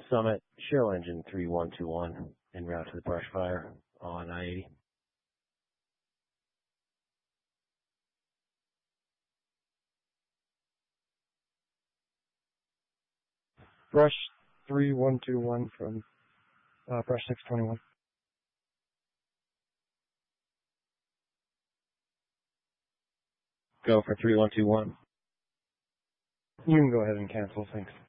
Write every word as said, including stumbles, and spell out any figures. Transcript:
Summit, show engine three one two one, en route to the brush fire on I eighty. Brush three one two one from uh, brush six twenty-one. Go for three one two one. You can go ahead and cancel, thanks.